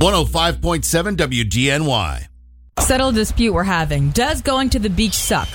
105.7 WGNY. Settle a dispute we're having. Does going to the beach suck?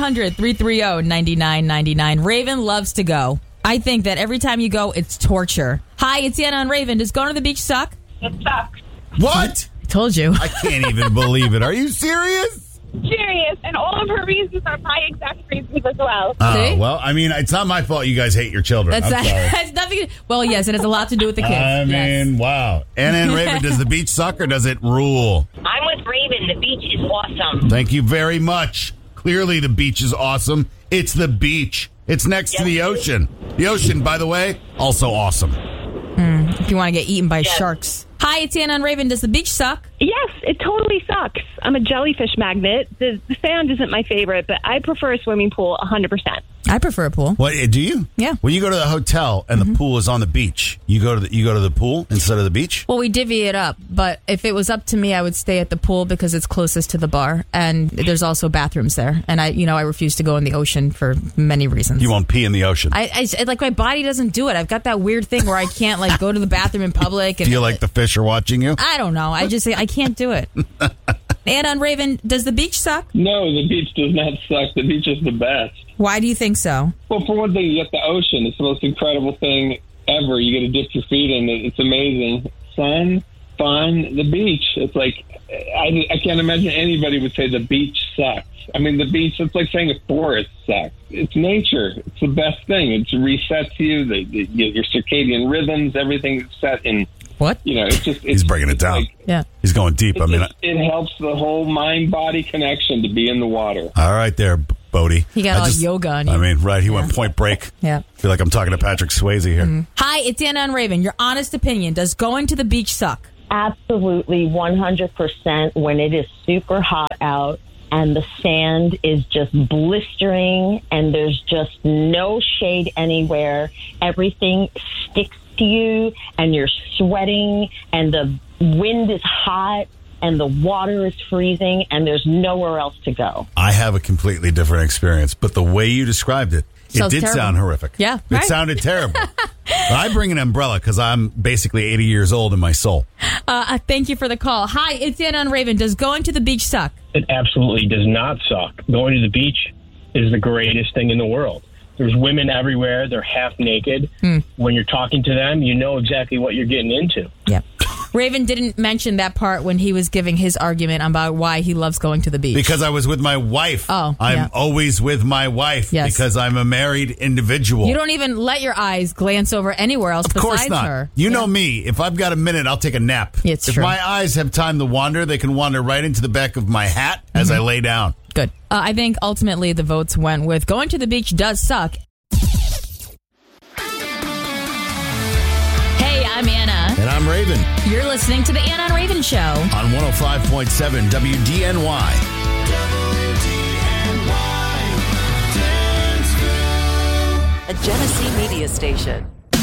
1-800-330-9999. Raven loves to go. I think that every time you go, it's torture. Hi, it's Anna and Raven. Does going to the beach suck? It sucks. What? I told you. I can't even believe it. Are you serious? Serious. And all of her reasons are my exact reasons as well. See? Well, I mean, it's not my fault you guys hate your children. I'm sorry. That's nothing. Well, yes, it has a lot to do with the kids. I mean, wow. Anna and Raven, does the beach suck or does it rule? I'm with Raven. The beach is awesome. Thank you very much. Clearly, the beach is awesome. It's the beach. It's next to the ocean. The ocean, by the way, also awesome. If you want to get eaten by sharks. Hi, it's Anna and Raven. Does the beach suck? Yes, it totally sucks. I'm a jellyfish magnet. The sand isn't my favorite, but I prefer a swimming pool 100%. I prefer a pool. What do you? Yeah. When you go to the hotel and the pool is on the beach, you go to the pool instead of the beach? Well, we divvy it up, but if it was up to me, I would stay at the pool because it's closest to the bar, and there's also bathrooms there. And I refuse to go in the ocean for many reasons. You won't pee in the ocean. I like my body doesn't do it. I've got that weird thing where I can't like go to the bathroom in public. And Feel like the fish are watching you? I don't know. I can't do it. Anna and Raven, does the beach suck? No, the beach does not suck. The beach is the best. Why do you think so? Well, for one thing, you get the ocean. It's the most incredible thing ever. You get to dip your feet in it. It's amazing. Sun, fun, the beach. It's like, I can't imagine anybody would say the beach sucks. I mean, the beach, it's like saying a forest sucks. It's nature. It's the best thing. It resets you, your circadian rhythms, everything is set in. What? He's breaking it down. Yeah. He's going deep. It helps the whole mind-body connection to be in the water. All right there, Bodie. He got all yoga on you. I mean, right. He went Point Break. Yeah. I feel like I'm talking to Patrick Swayze here. Mm-hmm. Hi, it's Anna and Raven. Your honest opinion. Does going to the beach suck? Absolutely 100% when it is super hot out and the sand is just blistering and there's just no shade anywhere. Everything sticks to you and you're sweating and the wind is hot and the water is freezing and there's nowhere else to go. I have a completely different experience, but the way you described it, it did sound horrific. Yeah. It sounded terrible. But I bring an umbrella because I'm basically 80 years old in my soul. Thank you for the call. Hi, it's Anna and Raven. Does going to the beach suck? It absolutely does not suck. Going to the beach is the greatest thing in the world. There's women everywhere. They're half naked. When you're talking to them, you know exactly what you're getting into. Yeah. Raven didn't mention that part when he was giving his argument about why he loves going to the beach. Because I was with my wife. Oh, I'm always with my wife because I'm a married individual. You don't even let your eyes glance over anywhere else besides her. Of course not. You know me. If I've got a minute, I'll take a nap. It's if true. my eyes have time to wander, they can wander right into the back of my hat as I lay down. Good. I think ultimately the votes went with going to the beach does suck. Hey, I'm Anna. And I'm Raven. You're listening to the Anna and Raven Show. On 105.7 WGNY. A Genesee media station.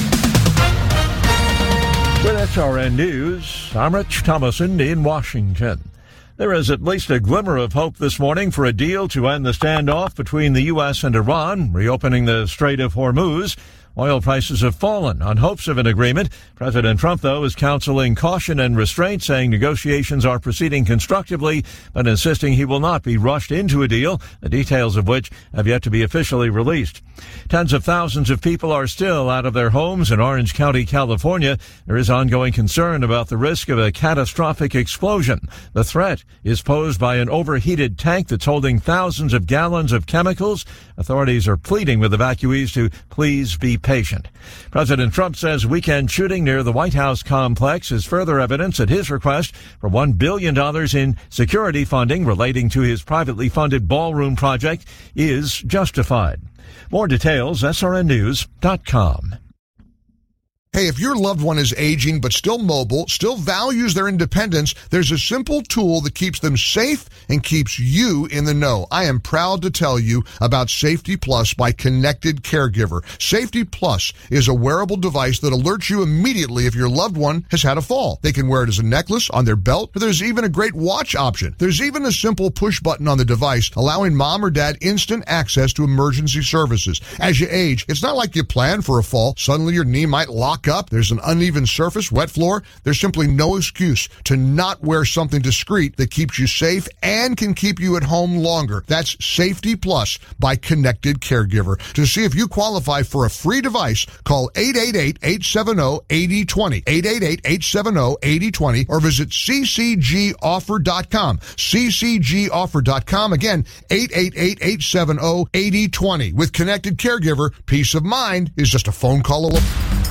With SRN News, I'm Rich Thomason in Washington. There is at least a glimmer of hope this morning for a deal to end the standoff between the U.S. and Iran, reopening the Strait of Hormuz. Oil prices have fallen on hopes of an agreement. President Trump, though, is counseling caution and restraint, saying negotiations are proceeding constructively, but insisting he will not be rushed into a deal, the details of which have yet to be officially released. Tens of thousands of people are still out of their homes in Orange County, California. There is ongoing concern about the risk of a catastrophic explosion. The threat is posed by an overheated tank that's holding thousands of gallons of chemicals. Authorities are pleading with evacuees to please be patient. President Trump says weekend shooting near the White House complex is further evidence that his request for $1 billion in security funding relating to his privately funded ballroom project is justified. More details, srnnews.com. Hey, if your loved one is aging but still mobile, still values their independence, there's a simple tool that keeps them safe and keeps you in the know. I am proud to tell you about Safety Plus by Connected Caregiver. Safety Plus is a wearable device that alerts you immediately if your loved one has had a fall. They can wear it as a necklace, on their belt, or there's even a great watch option. There's even a simple push button on the device allowing mom or dad instant access to emergency services. As you age, it's not like you plan for a fall. Suddenly your knee might lock back up, there's an uneven surface, wet floor, there's simply no excuse to not wear something discreet that keeps you safe and can keep you at home longer. That's Safety Plus by Connected Caregiver. To see if you qualify for a free device, call 888-870-8020, 888-870-8020, or visit ccgoffer.com, ccgoffer.com. Again, 888-870-8020. With Connected Caregiver, peace of mind is just a phone call away.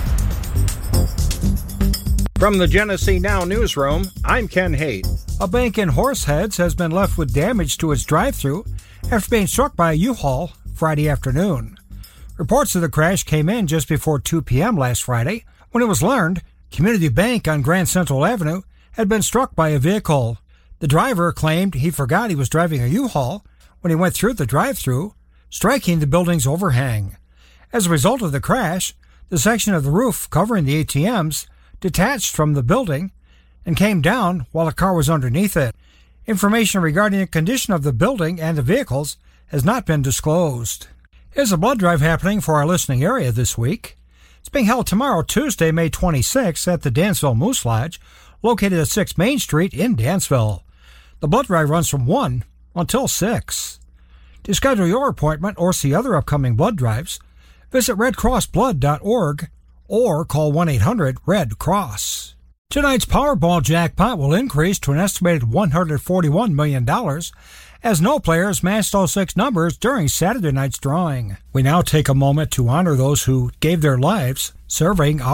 From the Genesee Now newsroom, I'm Ken Haight. A bank in Horseheads has been left with damage to its drive-thru after being struck by a U-Haul Friday afternoon. Reports of the crash came in just before 2 p.m. last Friday when it was learned Community Bank on Grand Central Avenue had been struck by a vehicle. The driver claimed he forgot he was driving a U-Haul when he went through the drive-thru, striking the building's overhang. As a result of the crash, the section of the roof covering the ATMs detached from the building and came down while a car was underneath it. Information regarding the condition of the building and the vehicles has not been disclosed. There's a blood drive happening for our listening area this week. It's being held tomorrow, Tuesday, May 26th at the Dansville Moose Lodge, located at 6 Main Street in Dansville. The blood drive runs from 1 until 6. To schedule your appointment or see other upcoming blood drives, visit redcrossblood.org or call 1-800-RED-CROSS. Tonight's Powerball jackpot will increase to an estimated $141 million as no players matched those 6 numbers during Saturday night's drawing. We now take a moment to honor those who gave their lives serving our